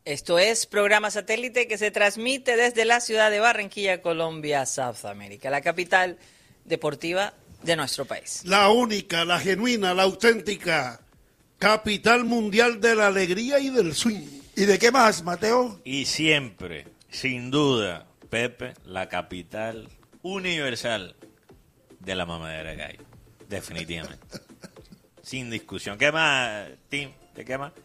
Esto es programa satélite que se transmite desde la ciudad de Barranquilla, Colombia, South America, la capital deportiva de nuestro país. La única, la genuina, la auténtica capital mundial de la alegría y del swing. ¿Y de qué más, Mateo? Y siempre, sin duda, Pepe, la capital universal de la mamadera de gallo. Definitivamente. Sin discusión. ¿Qué más, Tim? ¿De qué más?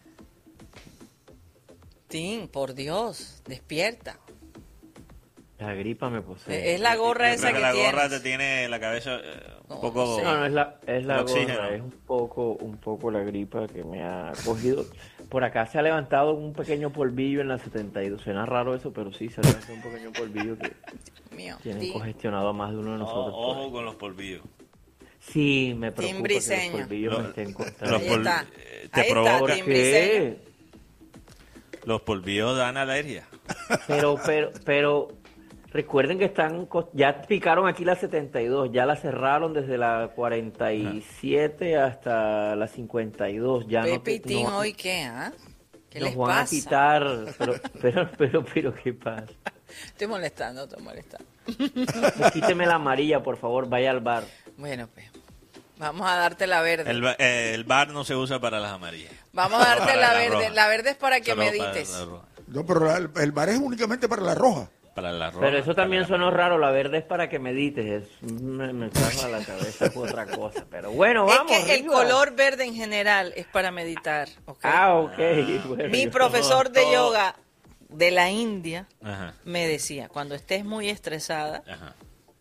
Tim, por Dios, despierta. La gripa me posee. Es la gorra esa que la tienes. gorra te tiene la cabeza un poco... sí. No, es la oxígeno. gorra, es un poco la gripa que me ha cogido. Por acá se ha levantado un pequeño polvillo en la 72. Suena raro eso, pero sí, se ha levantado un pequeño polvillo que Mío, tiene Tim. congestionado a más de uno de nosotros. Ojo con los polvillos. Sí, me preocupa que Briseño. los polvillos me estén Los cortando. Ahí está. te Ahí está, provoca- Tim Briseño. ¿Qué? Los polvillos dan alergia. Pero recuerden que ya picaron aquí la 72, ya la cerraron desde la 47 hasta la 52. Ya Pepe y Tim, no, ¿hoy qué? ¿Qué nos les van pasa? a quitar, pero ¿qué pasa? Estoy molestando. Quíteme la amarilla, por favor, vaya al bar. Bueno, pues, vamos a darte la verde. El bar no se usa para las amarillas. Vamos a darte Para la la verde. roja. La verde es para que Solo para medites. la roja. No, pero el bar es únicamente para la roja. Para la roja. Pero eso también para la- sonó raro, la verde es para que medites, me trajo a la cabeza otra cosa, pero bueno, vamos. Es que el arriba. color verde en general es para meditar. ¿Ok? Ok. Bueno, Mi yo- profesor de todo. yoga de la India Ajá, me decía, cuando estés muy estresada, ajá.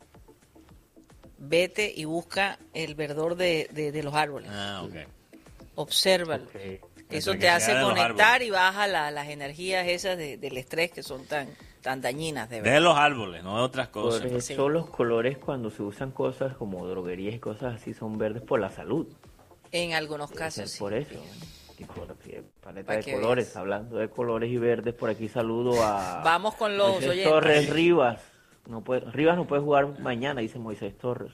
vete y busca el verdor de los árboles. Ah, ok. Obsérvalo. Ok. Eso La te hace intensidad de los conectar árboles. y baja las energías esas del estrés que son tan dañinas, de De verdad. los árboles, no de otras Por cosas. eso Sí. los colores cuando se usan cosas como droguerías y cosas así son verdes por la salud. En algunos Debe casos, ser sí. por eso. Paleta Para de que colores, veas. hablando de colores y verdes, por aquí saludo a Vamos con los Moisés oyentes. Torres Rivas. Rivas no puede jugar mañana, dice Moisés Torres.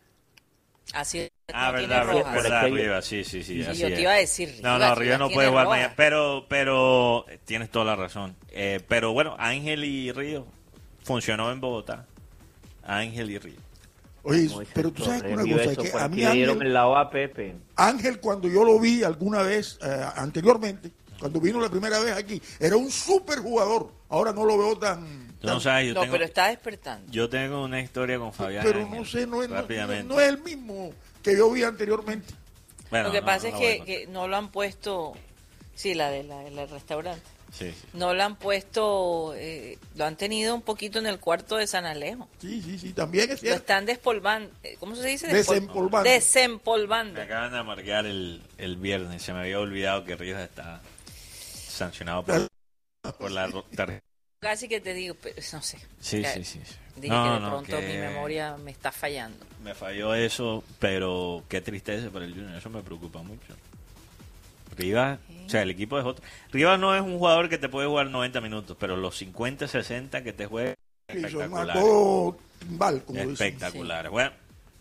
Así es, Ah, no tiene verdad, rojas. verdad, Por aquí- Rivas, sí, Sí, así yo te es. iba a decir. No, Rivas no tiene puede jugar rojas. mañana, pero tienes toda la razón. Pero bueno, Ángel y Río funcionó en Bogotá. Ángel y Río. Oye, Moisés pero tú sabes Torres, una mi cosa, beso, que por a aquí mí le dieron Ángel, el lado a Pepe. Ángel, cuando yo lo vi alguna vez, anteriormente, cuando vino la primera vez aquí, era un súper jugador. Ahora no lo veo tan... Tú no sabes, No, pero está despertando. yo tengo una historia con Fabián pero Ángel, no sé, no rápidamente. es el mismo que yo vi anteriormente. Bueno, Lo que no, pasa no es lo voy a que no lo han puesto, sí, la del restaurante, contar. Sí. no lo han puesto, lo han tenido un poquito en el cuarto de San Alejo. Sí, también es Lo cierto. están despolvando, ¿cómo se dice? Desempolvando. Desempolvando. Me acaban de amargar el viernes. Se me había olvidado que Ríos está sancionado por la tarjeta. Casi que te digo, pero no sé. Sí. Dije No, que de no, pronto que mi memoria me está fallando. me falló eso, pero qué tristeza para el Junior. Eso me preocupa mucho. Rivas, o sea, el equipo es otro. Rivas no es un jugador que te puede jugar 90 minutos, pero los 50, 60 que te juegue, Sí, son a espectaculares. todo timbal, como dicen. Espectaculares. Bueno,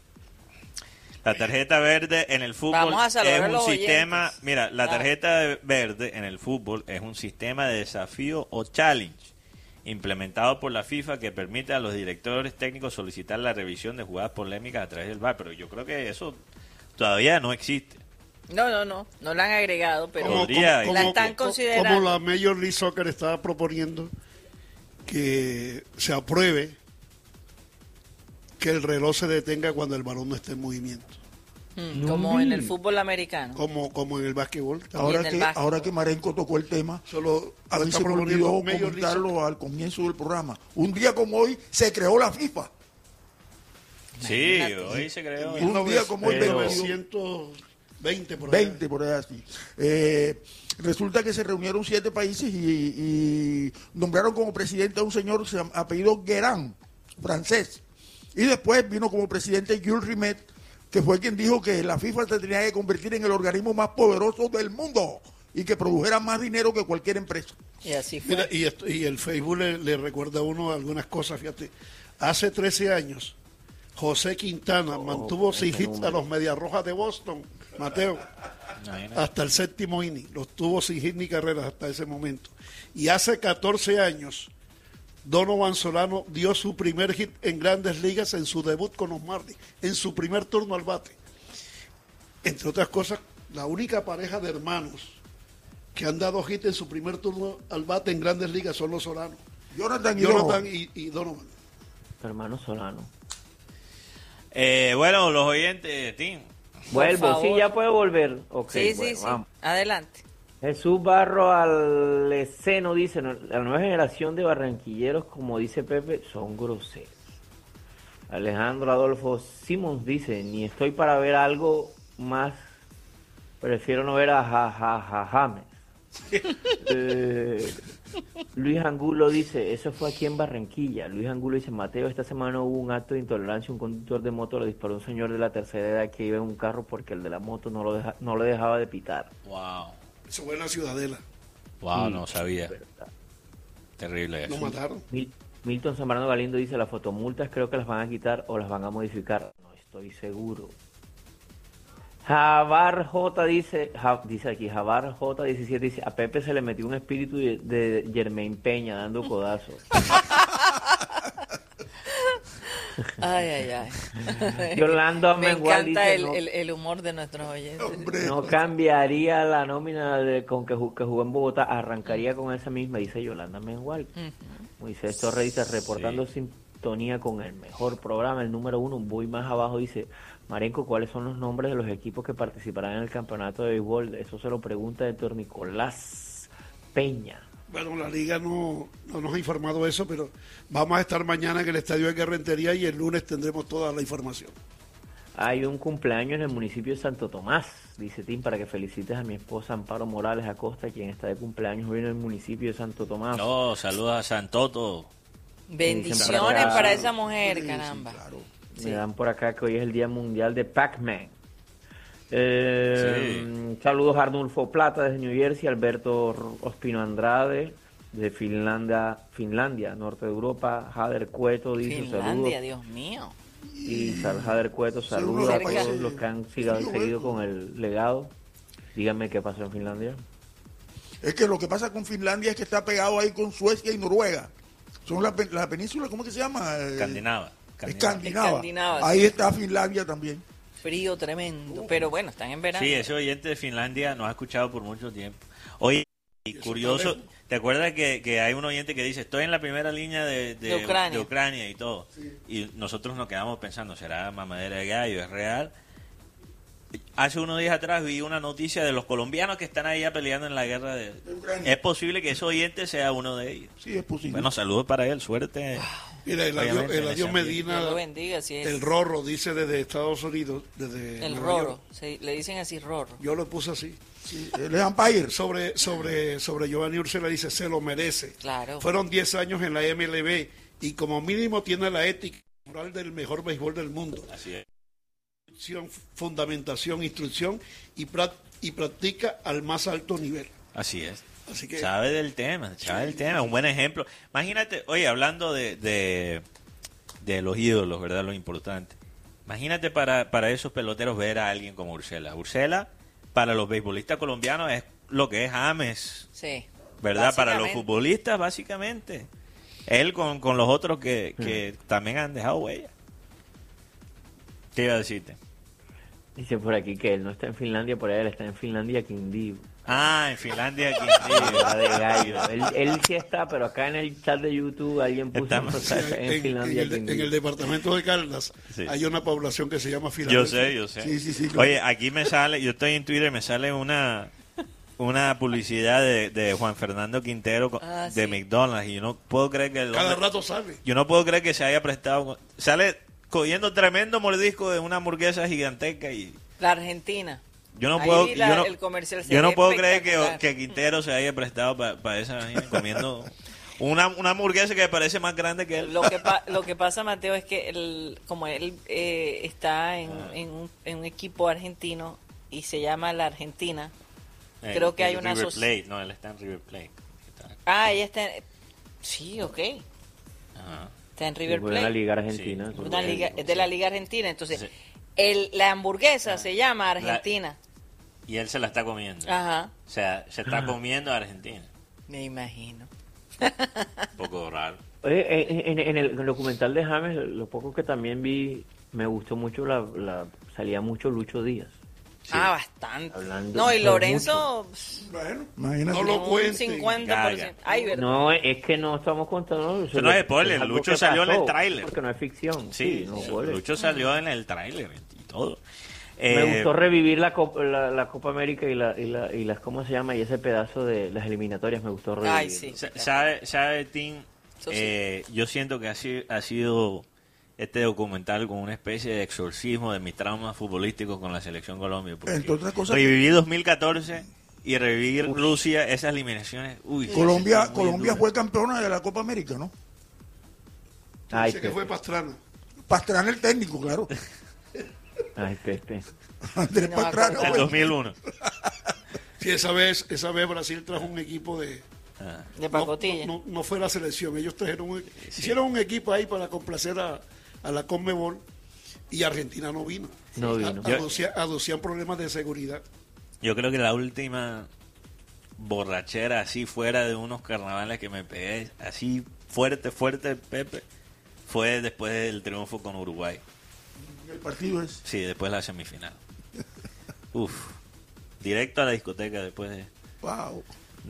la tarjeta verde en el fútbol Vamos a saludar es a un los sistema. oyentes. Mira, la Ah. tarjeta verde en el fútbol es un sistema de desafío o challenge implementado por la FIFA que permite a los directores técnicos solicitar la revisión de jugadas polémicas a través del VAR. Pero yo creo que eso todavía no existe. No la han agregado, pero Podría, la están considerando. Como la Major League Soccer estaba proponiendo que se apruebe que el reloj se detenga cuando el balón no esté en movimiento, Como en el fútbol americano. como en el básquetbol. Ahora en el que, básquetbol. ahora que Marenco tocó el tema, Solo a mí está se me proponiendo olvidó Major League Soccer. comentarlo al comienzo del programa. Un día como hoy se creó la FIFA. Sí, Imagínate. hoy se creó. Un día como el 1920 por ahí. 20 por ahí así. Resulta que se reunieron 7 países y nombraron como presidente a un señor apellido Guérin, francés. Y después vino como presidente Jules Rimet, que fue quien dijo que la FIFA se tenía que convertir en el organismo más poderoso del mundo y que produjera más dinero que cualquier empresa. Y así fue. Mira, y el Facebook le recuerda a uno algunas cosas, fíjate. Hace 13 años, José Quintana mantuvo 6 hits a los Medias Rojas de Boston. Mateo, Imagínate. hasta el séptimo inning, los tuvo sin hit ni carreras hasta ese momento. Y hace 14 años, Donovan Solano dio su primer hit en Grandes Ligas en su debut con los Marlins, en su primer turno al bate. Entre otras cosas, la única pareja de hermanos que han dado hit en su primer turno al bate en Grandes Ligas son los Solano. Jonathan Y Donovan. Hermano Solano. Bueno, los oyentes, Tim. Vuelvo, favor. sí, ya puedo volver. Okay, sí, bueno, sí. vamos. Adelante. Jesús Barro Aleceno dice, la nueva generación de barranquilleros, como dice Pepe, son groseros. Alejandro Adolfo Simons dice, ni estoy para ver algo más, prefiero no ver a James. Luis Angulo dice, eso fue aquí en Barranquilla. Luis Angulo dice, Mateo, esta semana hubo un acto de intolerancia, un conductor de moto le disparó a un señor de la tercera edad que iba en un carro porque el de la moto no le dejaba de pitar. Wow. Eso fue en la Ciudadela. Wow, Sí, no sabía. verdad. Terrible Lo eso. mataron. Milton Zambrano Galindo dice, las fotomultas creo que las van a quitar o las van a modificar. No estoy seguro. Javar J dice aquí, Javar J17 dice, a Pepe se le metió un espíritu de Germain Peña dando codazos. Ay. Yolanda Me Mengual encanta dice, el humor de nuestros oyentes. Hombre, no cambiaría la nómina con que jugó en Bogotá, arrancaría con esa misma, dice Yolanda Mengual. Moisés Torres dice, reportando sintonía con el mejor programa, el número 1, voy más abajo, dice, Marenco, ¿cuáles son los nombres de los equipos que participarán en el campeonato de béisbol? Eso se lo pregunta Héctor Nicolás Peña. Bueno, la liga no nos ha informado eso, pero vamos a estar mañana en el Estadio de Rentería y el lunes tendremos toda la información. Hay un cumpleaños en el municipio de Santo Tomás, dice Tim, para que felicites a mi esposa Amparo Morales Acosta, quien está de cumpleaños hoy en el municipio de Santo Tomás. No, saludos a Santoto. Bendiciones para esa mujer, caramba. claro. Me dan por acá que hoy es el Día Mundial de Pac-Man. Saludos a Arnulfo Plata desde New Jersey, Alberto Ospino Andrade de Finlandia, norte de Europa, Jader Cueto dice Finlandia, saludos. Dios mío. Y Jader Cueto saluda a Cerca. todos los que han seguido con el legado. Díganme qué pasó en Finlandia. Es que lo que pasa con Finlandia es que está pegado ahí con Suecia y Noruega. Son la península, ¿cómo que se llama? Escandinava. Escandinava. Sí. Ahí está Finlandia también. Frío tremendo. Pero bueno, están en verano. Sí, ese oyente de Finlandia nos ha escuchado por mucho tiempo. Oye, y curioso, ¿te acuerdas que hay un oyente que dice, estoy en la primera línea de Ucrania y todo? Y nosotros nos quedamos pensando, ¿será mamadera de gallo? ¿Es real? Hace unos días atrás vi una noticia de los colombianos que están ahí peleando en la guerra de Ucrania. Es posible que ese oyente sea uno de ellos. Sí, es posible. Bueno, saludos para él, suerte. Mira, Obviamente, en Eladio ese ambiente. Medina, Dios lo bendiga, si es el Rorro, dice desde Estados Unidos, desde el Nueva Roro. York. Le dicen así Roro. Yo lo puse así. Sí, él es umpire. Sobre Giovanni Urshela dice, se lo merece. Claro. Fueron 10 años en la MLB y como mínimo tiene la ética moral del mejor béisbol del mundo. Así es. Fundamentación, instrucción y practica al más alto nivel. Así es. Así que Sabe del tema, un buen ejemplo. Imagínate, oye, hablando de los ídolos, ¿verdad? Lo importante. Imagínate para esos peloteros ver a alguien como Urshela. Urshela, para los beisbolistas colombianos, es lo que es James, Sí. ¿verdad? Para los Básicamente. futbolistas, básicamente. Él con los otros que también han dejado huella. ¿Qué iba a decirte? Dice por aquí que él no está en Finlandia, por ahí él está en Finlandia Quindío. Ah, en Finlandia, aquí. La de gallo. Él sí está, pero acá en el chat de YouTube alguien puso Estamos- o sea, en Finlandia en Quindío. el departamento de Caldas Sí. hay una población que se llama Yo Filadelfia. sé. Sí. Oye, aquí me sale, yo estoy en Twitter, me sale una publicidad de Juan Fernando Quintero Ah, de sí. McDonald's y yo no puedo creer que el Cada hombre- rato sale. yo no puedo creer que se haya prestado, sale cogiendo tremendo mordisco de una hamburguesa gigantesca y La Argentina. yo no Ahí puedo vi el comercial, se yo no ve puedo creer espectacular. que Quintero se haya prestado para esa vaina, comiendo una hamburguesa que parece más grande que él. Lo que pasa, Mateo, es que como él está en un equipo argentino y se llama la Argentina, creo que hay una River asoci- Plate, no, él está en River Plate. ella está sí, ok, Ajá. está en River Fue en la Plate. Liga Argentina. Sí. Es de la Liga Argentina, entonces Sí. la hamburguesa se llama Argentina. y él se la está comiendo. Ajá, O sea, se está comiendo a Argentina. me imagino. Un poco raro. Oye, en el documental de James, lo poco que también vi, me gustó mucho salía mucho Lucho Díaz. Ah, bastante. Hablando No, y pero Lorenzo, Bueno, imagínate. No lo un cuenten. 50%. Gaga. Ay, ¿verdad? No, es que no estamos contando. Eso no es spoiler, algo Lucho que salió en el pasó, tráiler. Porque no es ficción. Sí, no spoiler. Lucho salió en el tráiler y todo. Me gustó revivir la Copa América y las ¿cómo se llama? Y ese pedazo de las eliminatorias me gustó revivir. Ay, sí. ¿Sabe, Tim? Eso sí. Yo siento que ha sido este documental con una especie de exorcismo de mis traumas futbolísticos con la selección Colombia. Porque Entre otras cosas, reviví 2014 y revivir Rusia, esas eliminaciones. Uy, Colombia sí, muy duro. fue campeona de la Copa América, ¿no? Ay, Dice que fue Pastrana. Pastrana el técnico, claro. Ay, Pepe. Andrés No, Pastrana. En bueno. 2001. Sí, esa vez Brasil trajo un equipo de... Ah. De pacotilla. No fue la selección, ellos hicieron un equipo ahí para complacer a la Conmebol y Argentina no vino. No vino. Aducían problemas de seguridad. Yo creo que la última borrachera así fuera de unos carnavales que me pegué así fuerte, Pepe, fue después del triunfo con Uruguay. El partido es. Sí, después de la semifinal. Uf. Directo a la discoteca después de Wow.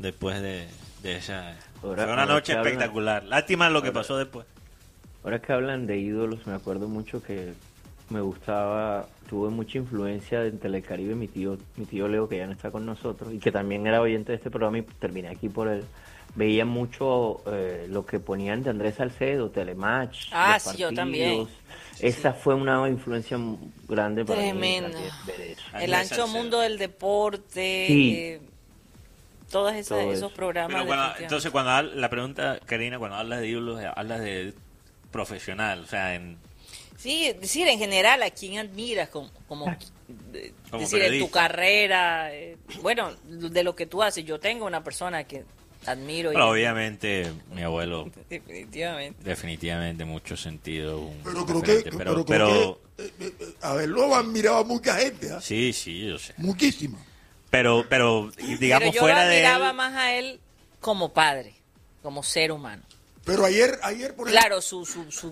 esa. Ahora- Fue una ahora noche que hablan- espectacular. Lástima lo que pasó después. Ahora que hablan de ídolos, me acuerdo mucho que me gustaba, tuve mucha influencia en Telecaribe, mi tío Leo, que ya no está con nosotros, y que también era oyente de este programa y terminé aquí por él. Veía mucho lo que ponían de Andrés Salcedo, Telematch. Ah, los sí, yo partidos. también. Esa fue una influencia grande para Tremenda. mí. también, ver eso. El Andrés ancho Salcedo. mundo del deporte, Sí. todos Todo esos eso. programas. Pero cuando, definitivamente. entonces, la pregunta, Karina, cuando hablas de ídolos, hablas de profesional, o sea, Sí, decir en general a quién admiras, como Como decir en periodista. tu carrera, bueno, de lo que tú haces. Yo tengo una persona que admiro. pero obviamente mi abuelo Definitivamente. definitivamente mucho sentido, un Pero creo referente, que, pero creo que a verlo admiraba mucha gente, ¿ah? sí, yo sé. Muchísima. Pero digamos Pero yo fuera lo de admiraba él, más a él como padre, como ser humano. Pero ayer por ejemplo, Claro, su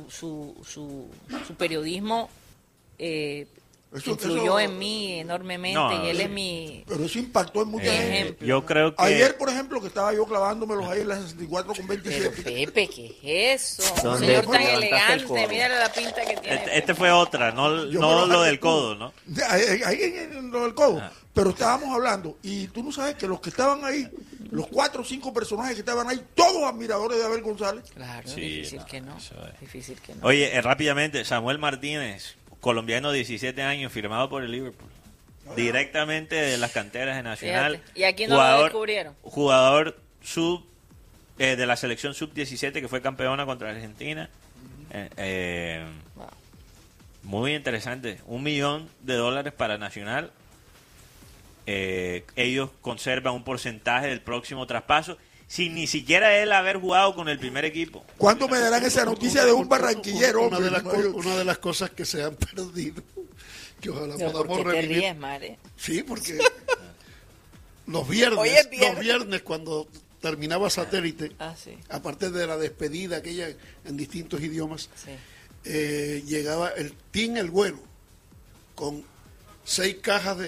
periodismo influyó en mí enormemente No, y él sí. es mi pero eso impactó en mucha gente. ejemplo. yo creo que Ayer, por ejemplo, que estaba yo clavándomelos ahí en las 64 con Pero 27. Pepe, ¿qué es eso? Un ¿Dónde señor tan levantaste el elegante, codo? mírale la pinta que tiene. este fue otra, no Yo me lo lo agarré del tú. codo, ¿no? Ahí en lo del codo. Ah. Pero estábamos hablando, y tú no sabes que los que estaban ahí, los 4 o 5 personajes que estaban ahí, todos admiradores de Abel González. Claro, Sí, difícil no, que no. eso es. Difícil que no. Oye, rápidamente, Samuel Martínez, colombiano, 17 años, firmado por el Liverpool. Directamente de las canteras de Nacional. Fíjate. ¿Y aquí no lo descubrieron? Jugador de la selección sub-17 que fue campeona contra Argentina. Wow. Muy interesante. $1 millón para Nacional. Ellos conservan un porcentaje del próximo traspaso sin ni siquiera él haber jugado con el primer equipo. ¿Cuándo me darán esa noticia de un barranquillero? Una de, hombre? una de las cosas que se han perdido, que ojalá Pero ¿por podamos qué te revivir. ríes, madre? Sí, porque los Hoy es viernes. los viernes cuando terminaba Satélite, Ah, sí. aparte de la despedida aquella en distintos idiomas, Sí. llegaba el Team El Bueno con 6 cajas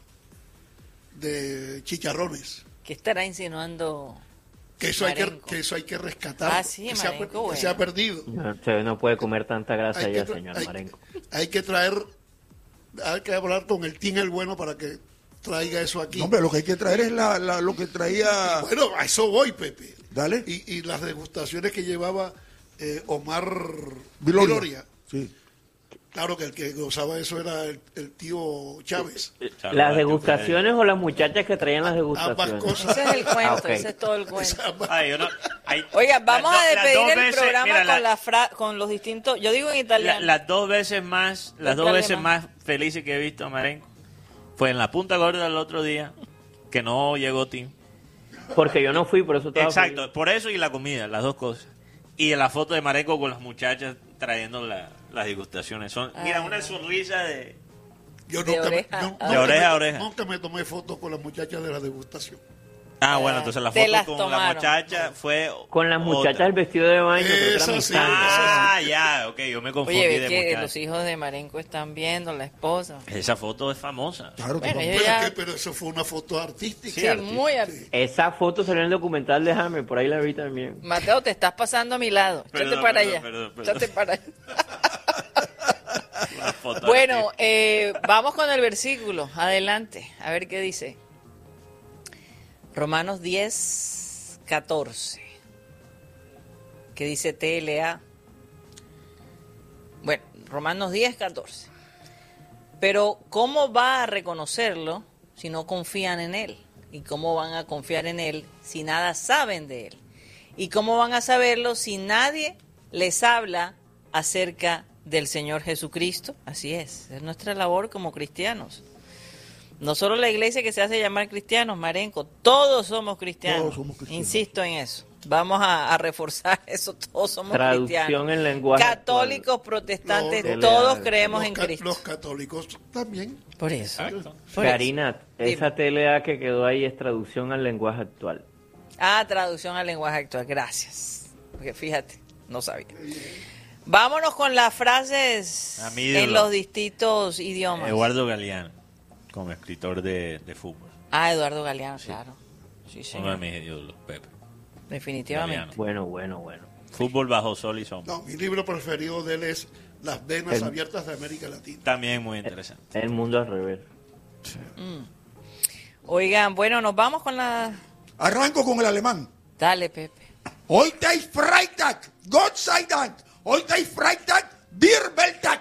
de chicharrones. ¿Qué estará insinuando? Que eso hay que rescatar. Ah, sí, que se ha Marenco, que bueno. se ha perdido. No, usted no puede comer tanta grasa Hay ya, que tra- señor hay- Marenco. Hay que hablar con el Team El Bueno para que traiga eso aquí. No, hombre, lo que hay que traer es lo que traía. Bueno, a eso voy, Pepe. Dale. Y las degustaciones que llevaba Omar Viloria. Viloria. Sí. Claro que el que gozaba eso era el tío Chávez. ¿Las degustaciones o las muchachas que traían las Ambas degustaciones? cosas. Ese es el cuento, ok. ese es todo el cuento. Ay, yo no- ay, Oiga, vamos las a do- las despedir dos el veces- programa mira, con los distintos. Yo digo en italiano. las dos veces más felices que he visto a Marenco fue en la Punta Gorda el otro día, que no llegó Tim. Porque yo no fui, por eso estaba Exacto, feliz. por eso y la comida, las dos cosas. Y la foto de Marenco con las muchachas trayendo las degustaciones. Mira, una sonrisa de Yo De nunca, oreja De oreja a oreja. nunca me tomé fotos con las muchachas de la degustación. Bueno, entonces la Te foto las con tomaron. la muchacha fue Con las muchachas otra. del vestido de baño. creo que era Esa mi sí. sangre. Ya, ok, yo me confundí Oye, de ves que muchacha. los hijos de Marenco están viendo, la esposa. Esa foto es famosa. Claro que Bueno, no. yo Pero, ya- pero eso fue una foto artística. Sí, artista. muy artístico. Esa foto salió en el documental de Jaime, por ahí la vi también. Mateo, te estás pasando a mi lado. Échate Perdón, para perdón, allá. perdón. Échate para allá. La foto Bueno, artística. vamos con el versículo. Adelante, a ver qué dice. Romanos 10, 14. ¿Qué dice TLA? Bueno, Romanos 10, 14. Pero ¿cómo va a reconocerlo si no confían en Él? ¿Y cómo van a confiar en Él si nada saben de Él? ¿Y cómo van a saberlo si nadie les habla acerca del Señor Jesucristo? Así es nuestra labor como cristianos. No solo la iglesia que se hace llamar cristianos, Marenco, todos somos cristianos. Todos somos cristianos. Insisto en eso. Vamos a reforzar eso, todos somos Traducción cristianos. en lenguaje Católicos, actual. protestantes, No, no. todos creemos Los en ca- Cristo. Los católicos también. Por eso. Exacto. Por eso. Karina, Dime. esa TLA que quedó ahí es traducción al lenguaje actual. Traducción al lenguaje actual. Gracias. Porque fíjate, no sabía. Vámonos con las frases A mi ídolo. en los distintos idiomas. Eduardo Galeano, como escritor de fútbol. Eduardo Galeano, claro. Sí, Uno de señor. mis ídolos, Pepe. Definitivamente. Galeano. Bueno. Fútbol bajo sol y sombra. No, mi libro preferido de él es Las venas abiertas de América Latina. También muy interesante. El mundo al revés. Oigan, bueno, nos vamos con la... Arranco con el alemán. Dale, Pepe. Heute ist Freitag, Gott sei Dank. Heute ist Freitag, wir Welttag.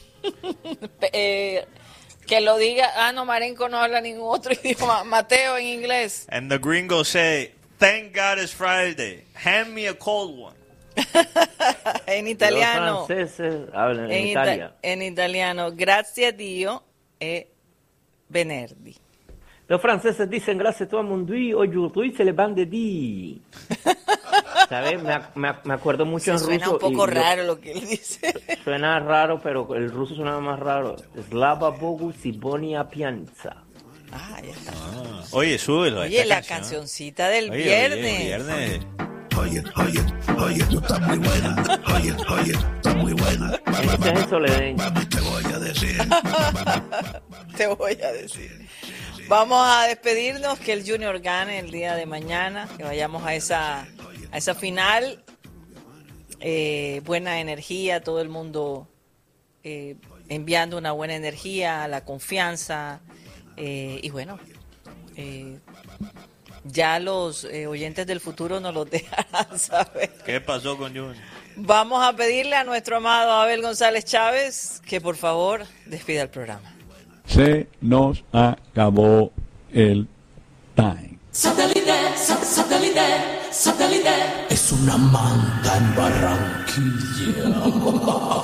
Que lo diga... no, Marenco no habla ningún otro idioma. Mateo en inglés. And the gringos say, thank God it's Friday. Hand me a cold one. En italiano. Los franceses hablan en Ita- Italia. en italiano. Grazie a Dio e venerdì. Los franceses dicen gracias a todo el mundo y aujourd'hui c'est le vendredi. ¿Sabes? Me acuerdo mucho en ruso. Suena un poco y raro lo que él dice. Suena raro, pero el ruso suena más raro. Slava Bogu Sibonia Pianza. Ya está. Oye, súbelo. Oye, esta la canción. cancioncita del Oye, viernes. viernes. Oye, tú estás muy buena. Oye, estás muy buena. Este es el soledeño. Te voy a decir. Te voy a decir. Vamos a despedirnos, que el Junior gane el día de mañana, que vayamos a esa final. Buena energía, todo el mundo enviando una buena energía, la confianza. Y bueno, ya los oyentes del futuro nos lo dejarán saber. ¿Qué pasó con Junior? Vamos a pedirle a nuestro amado Abel González Chávez que por favor despida el programa. Se nos acabó el time. Satellite, satellite, satellite. Es una manta en Barranquilla.